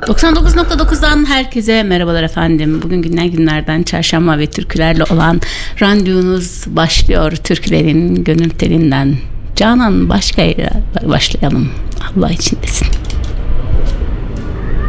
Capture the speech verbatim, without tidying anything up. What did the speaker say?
doksan dokuz nokta dokuzdan herkese merhabalar efendim. Bugün günler günlerden çarşamba ve türkülerle olan randevunuz başlıyor. Türkülerin gönül telinden. Canan Başkaya'yla başlayalım. Allah için desin.